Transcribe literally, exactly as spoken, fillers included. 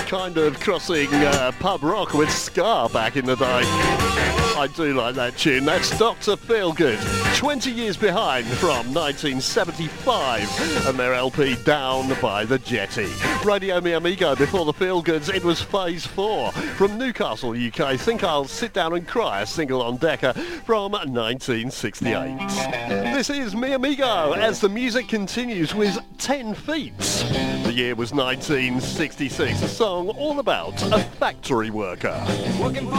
kind of crossing uh, pub rock with ska back in the day. I do like that tune. That's Doctor Feelgood, twenty years behind from nineteen seventy-five, and their L P Down by the Jetty. Radio Mi Amigo, before the Feelgoods, it was Phase four from Newcastle, U K. Think I'll Sit Down and Cry, a single on Decca from nineteen sixty-eight. This is Mi Amigo as the music continues with ten feet. The year was nineteen sixty-six, a song all about a factory worker. Working for